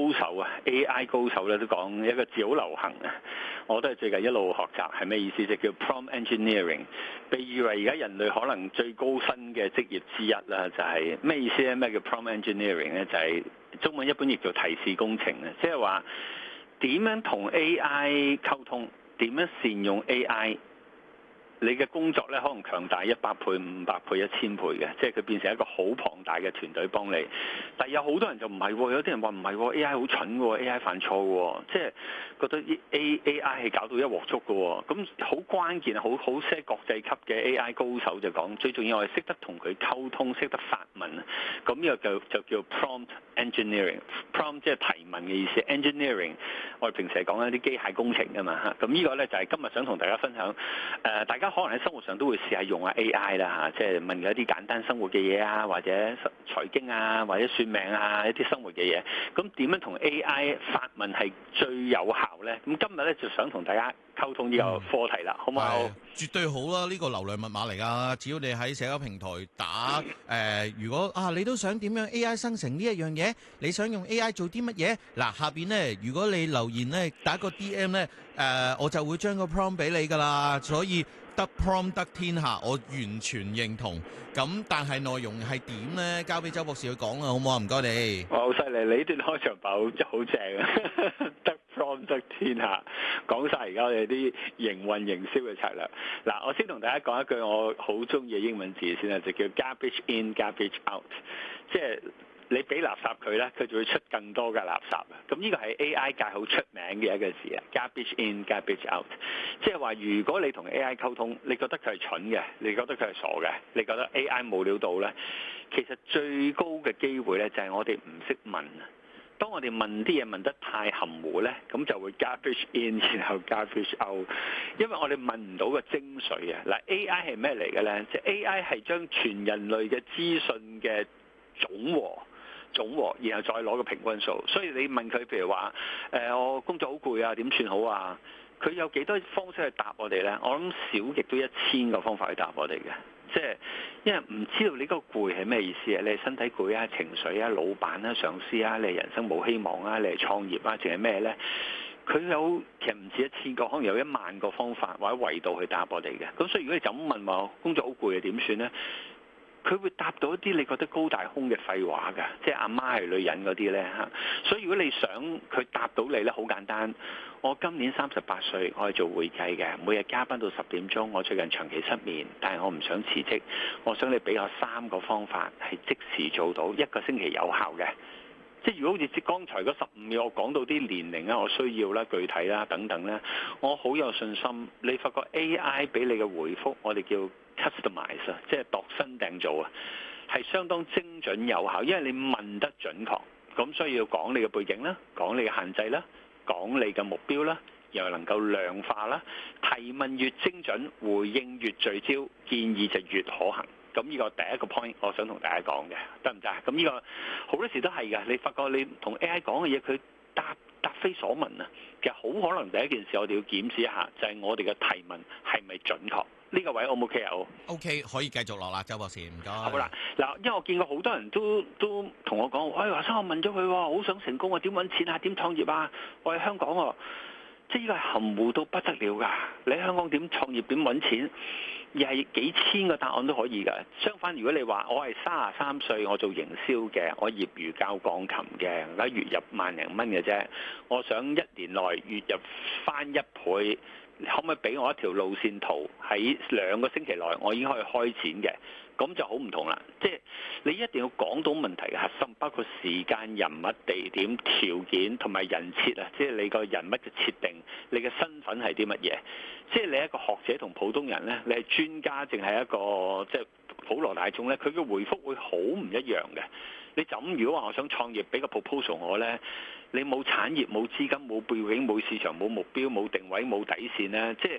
高手啊 ，AI 高手咧都講一個字好流行啊，我都係最近一路學習係咩意思？就叫 prompt engineering， 被譽為而家人類可能最高薪嘅職業之一啦，就係咩意思咧？咩叫 prompt engineering 咧？就係中文一般譯做提示工程啊，即係話點樣同 AI 溝通，點樣善用 AI。你嘅工作咧可能強大100倍、500倍、1000倍嘅，即係佢變成一個好龐大嘅團隊幫你。但係有好多人就唔係喎，有啲人話唔係喎，AI 好蠢喎，AI 犯錯喎，即係覺得 AI 係搞到一鑊粥嘅喎。咁好關鍵，好些國際級嘅 AI 高手就講，最重要係識得同佢溝通，識得發問。咁呢個就叫 prompt engineering。prompt 即係提問嘅意思 ，engineering 我哋平時係講一啲機械工程㗎嘛嚇。咁呢個咧就係今日想同大家分享。大家可能喺生活上都會試下用下 AI 啦嚇，即係問佢一啲簡單生活嘅嘢啊，或者財經啊，或者算命啊，一啲生活嘅嘢。咁點樣同 AI 發問係最有效咧？咁今日咧就想同大家溝通呢個課題啦，好唔好？ 絕對好啦！呢個流量密碼嚟㗎，只要你喺社交平台打如果你都想點樣 AI 生成呢一樣嘢，你想用 AI 做啲乜嘢？嗱，下邊咧如果你留言咧打個 DM 咧，我就會將個 prompt 俾你㗎啦。所以得 prompt 得天下，我完全認同。咁但係內容係點咧？交俾周博士去講啦，好唔好啊？唔該你。 哇，好犀利！你呢段開場白好正啊！得 prompt 得天下，講晒而家我哋啲營運營銷嘅策略。嗱，我先同大家講一句我好中意嘅英文字先啦，就叫 garbage in garbage out， 即係你俾垃圾佢咧，佢就會出更多嘅垃圾。咁呢個係 AI 界好出名嘅一個字啊 ，garbage in garbage out。即係話，如果你同 AI 溝通，你覺得佢係蠢嘅，你覺得佢係傻嘅，你覺得 AI 冇料到咧，其實最高嘅機會咧就係我哋唔識問。當我哋問啲嘢問得太含糊咧，咁就會 garbage in 然後 garbage out， 因為我哋問唔到個精髓啊！嗱 ，AI 係咩嚟嘅咧？即係 AI 係將全人類嘅資訊嘅總和，然後再攞個平均數。所以你問佢譬如話，我工作好攰啊，點算好啊？佢有幾多方式去答我哋咧？我諗少極都1000個方法去答我哋嘅。即係因為唔知道你嗰個攰係咩意思啊？你係身體攰啊、情緒啊、老闆啊、上司啊，你係人生冇希望啊，你係創業啊，定係咩咧？佢有其實唔止1000個，可能有10000個方法或者維度去答我哋嘅。咁所以如果你就咁問話工作好攰啊，點算咧？佢會答到一啲你覺得高大空嘅廢話㗎，即係阿媽係女人嗰啲咧嚇。所以如果你想佢答到你咧，好簡單。我今年38歲，我係做會計嘅，每日加班到10點鐘。我最近長期失眠，但係我唔想辭職。我想你俾我3個方法係即時做到，1個星期有效嘅。即係如果好似剛才嗰15秒我講到啲年齡啊，我需要啦、具體啦等等咧，我好有信心。你發覺 AI 俾你嘅回覆，我哋叫 customize 啊，即係度身訂造啊，係相當精準有效，因為你問得準確。咁所以要講你嘅背景啦，講你嘅限制啦，講你嘅目標啦，又能夠量化啦。提問越精準，回應越聚焦，建議就越可行。咁呢個第一個 point 我想同大家講嘅，得唔得啊？咁呢個好多時都係㗎，你發覺你同 AI 講嘅嘢，佢答非所問啊。其實好可能第一件事我哋要檢視一下，就係我哋嘅提問係咪準確？呢個位 O 唔 OK 啊 ？OK， 可以繼續落啦，周博士，唔該。 好啦，嗱，因為我見過好多人都同我講，華生，我問咗佢，好想成功啊，點揾錢啊，點創業啊？我喺香港喎，即係呢個係含糊到不得了㗎。你喺香港點創業點揾錢？而係幾千個答案都可以㗎。相反，如果你話我係33歲，我做營銷嘅，我業餘教鋼琴嘅，而家月入萬零蚊嘅啫，我想1年內月入翻1倍，可唔可以俾我一條路線圖？喺2個星期內，我已經可以開展嘅，咁就好唔同啦。即係你一定要講到問題嘅核心，包括時間、人物、地點、條件同埋人設啊，即係你個人物嘅設定，你嘅身份係啲乜嘢？即係你一個學者同普通人咧，你係專家定係一個即係普羅大眾咧？佢嘅回覆會好唔一樣嘅。你就咁如果話我想創業，俾個 proposal 我咧，你冇產業、冇資金、冇背景、冇市場、冇目標、冇定位、冇底線咧，即係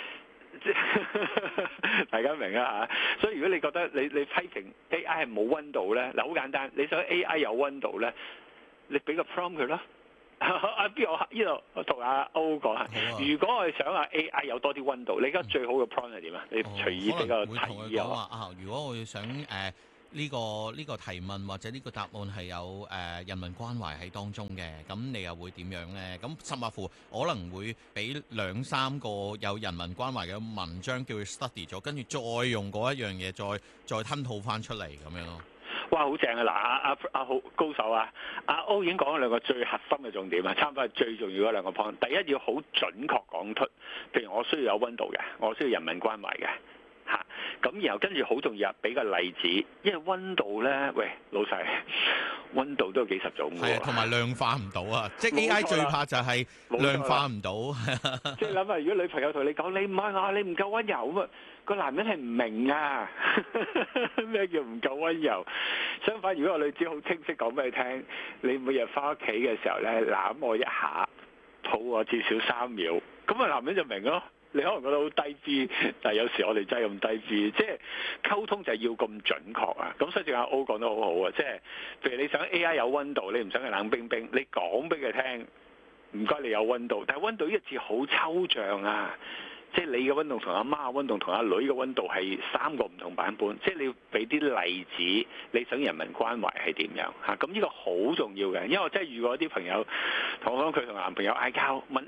大家明啊嚇。所以如果你覺得你批評 AI 係冇溫度咧，嗱好簡單，你想 AI 有溫度咧，你俾個 prompt 佢啦。邊我呢度我同阿歐講下，如果我哋想話 AI 有多啲溫度，你而家最好嘅 prompt 係點啊？你隨意俾個提議啊。如果我要想呢個提問或者呢個答案係有人民關懷喺當中嘅，咁你又會點樣呢？咁甚至乎可能會俾2-3個有人民關懷嘅文章叫佢 study 咗，跟住再用嗰一樣嘢再吞吐翻出嚟咁樣咯。 哇，好正啊！嗱，阿好高手啊！阿歐已經講咗兩個最核心嘅重點啊，差唔多係最重要嗰兩個 point。第一，要好準確講出，譬如我需要有溫度嘅，我需要人民關懷嘅。咁然後跟住好重要，俾個例子，因為溫度咧，喂老細，溫度都有幾十種嘅喎， 同埋量化唔到啊！即係 AI 最怕就係量化唔到。 即係諗下，如果女朋友同你講你唔愛我，你唔夠溫柔咁啊，個男人係唔明啊，咩叫唔夠溫柔？相反，如果個女子好清晰講俾你聽，你每日翻屋企嘅時候咧，攬我一下，抱我至少3秒，咁啊男人就明咯。你可能覺得好低 B， 但係有時我哋真係咁低 B， 即係溝通就係要咁準確啊！咁所以正阿 O 講得好好啊，即係譬如你想 AI 有溫度，你唔想佢冷冰冰，你講俾佢聽，唔該你有溫度，但係溫度呢個字好抽象啊！即係你嘅溫度同阿媽嘅溫度同阿女嘅溫度係3個唔同版本，即係你要俾啲例子，你想人民關懷係點樣嚇？咁呢個好重要嘅，因為我真係遇過啲朋友同我講佢同男朋友嗌交，問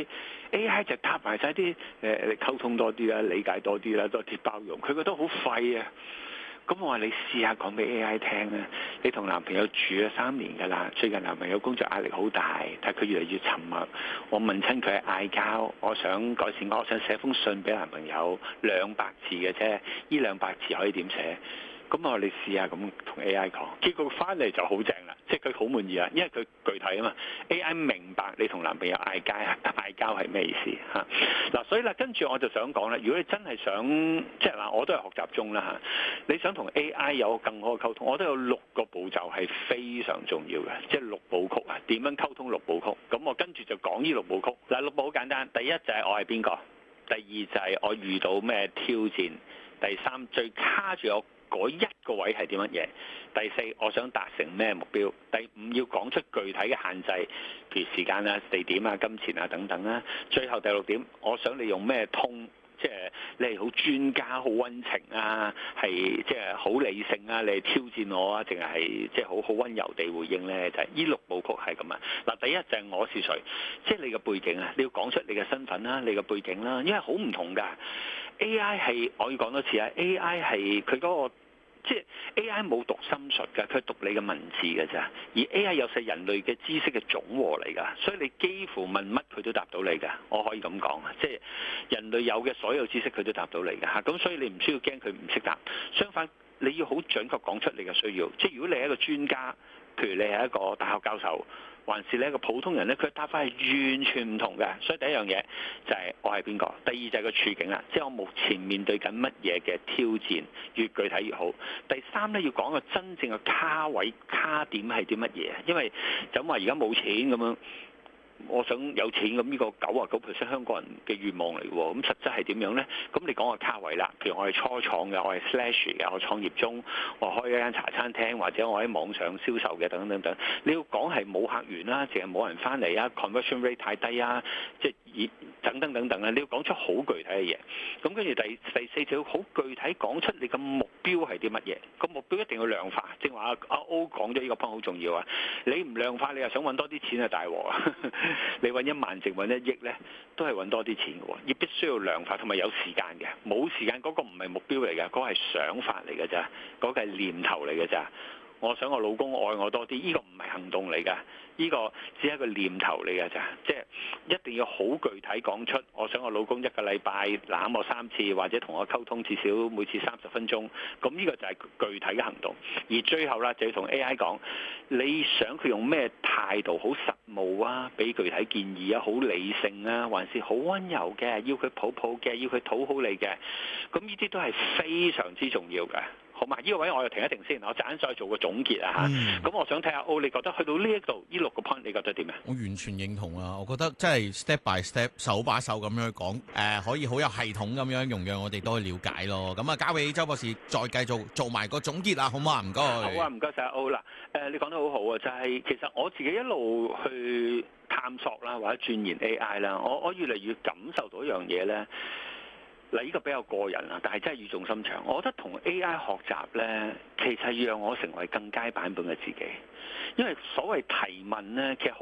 AI 就答埋晒啲你溝通多啲啦，理解多啲啦，多啲包容，佢覺得好廢啊！咁我話你試下講俾 AI 聽啊！你同男朋友住咗3年㗎啦，最近男朋友工作壓力好大，但係佢越嚟越沉默。我問親佢係嗌交，我想改善，我想寫封信俾男朋友200字嘅啫，呢200字可以點寫？咁我話你試下咁同 AI 講，結果翻嚟就好正啦，即係佢好滿意啦，因為佢具體啊嘛 ，AI 明白你同男朋友嗌交係咩意思嚇。嗱，所以啦，跟住我就想講啦，如果你真係想即係嗱，我都係學習中啦嚇，你想同 AI 有更好嘅溝通，我都有6個步驟係非常重要嘅，即係6部曲啊，點樣溝通6部曲？咁我跟住就講呢6部曲。嗱，6步好簡單，第一就係我係邊個，第二就係我遇到咩挑戰，第3最卡住我嗰一個位係點乜嘢？第4，我想達成咩目標？第5，要講出具體嘅限制，譬如時間啊、地點啊、金錢啊等等啦。最後第6點，我想你用咩通？即係你係好專家、好溫情啊，係即係好理性啊，你係挑戰我啊，定係即係好溫柔地回應呢？就係呢6部曲係咁啊。嗱，第一就係我是誰，即係你嘅背景啊，你要講出你嘅身份啦、你嘅背景啦，因為好唔同㗎。AI 係我要講多次啊 ，AI 係佢嗰個。即係 AI 冇讀心術㗎，佢讀你嘅文字㗎咋。而 AI 有晒人類嘅知識嘅總和嚟㗎，所以你幾乎問乜佢都答到你㗎。我可以咁講啊，即係人類有嘅所有知識佢都答到你㗎嚇。咁所以你唔需要驚佢唔識答，相反你要好準確講出你嘅需要。即係如果你係一個專家，譬如你係一個大學教授，還是你一個普通人咧，佢答法係完全唔同嘅。所以第一樣嘢就係我係邊個，第二就係個處境啦，即係我目前面對緊乜嘢嘅挑戰，越具體越好。第3咧要講個真正嘅卡位卡點係啲乜嘢，因為就咁話而家冇錢咁樣。我想有錢咁，呢個99% 香港人嘅願望嚟喎，咁實質係點樣呢？咁你講個卡位啦，譬如我係初創嘅，我係 slash 嘅，我創業中，我開一間茶餐廳，或者我喺網上銷售嘅，等等等等。你要講係冇客源啦，淨係冇人翻嚟啊 ，conversion rate 太低啊，即係等等等等啊，你要講出好具體嘅嘢。咁跟住第4就要好具體講出你嘅目標係啲乜嘢，個目標一定要量化。正話阿 O 講咗呢個 point 好重要啊，你唔量化，你又想揾多啲錢啊，大鑊啊！你揾1萬淨揾1億呢，都係揾多啲錢嘅喎，亦必須要量化同埋有時間嘅。冇時間嗰個唔係目標嚟嘅，嗰個係想法嚟嘅咋，嗰個係念頭嚟嘅咋。我想我老公愛我多啲，呢個唔係行動嚟㗎，呢個只係一個念頭嚟㗎咋。即係一定要好具體講出，我想我老公1個禮拜攬我3次，或者同我溝通至少每次30分鐘。咁呢個就係具體嘅行動。而最後啦，就要同 AI 講，你想佢用咩態度？好實務啊，俾具體建議啊，好理性啊，還是好溫柔嘅，要佢抱抱嘅，要佢討好你嘅。咁呢啲都係非常之重要嘅。好嘛？呢個位我又停一停先，我陣間再做個總結啊嚇。咁我想睇下你覺得去到呢一度呢6個 point，你覺得點啊？ 我完全認同啊！我覺得真係 step by step 手把手咁樣講，可以好有系統咁樣容讓我哋都去了解咯。咁啊，交俾周博士再繼續做埋個總結啊，好嘛？唔該。 好啊，唔該晒歐啦。你講得好好啊，就係其實我自己一路去探索啦，或者鑽研 AI 啦，我越嚟越感受到一樣嘢咧。 嗱，呢個比較個人啊，但係真係語重心長。我覺得同 AI 學習呢，其實讓我成為更佳版本嘅自己。因為所謂提問呢，其實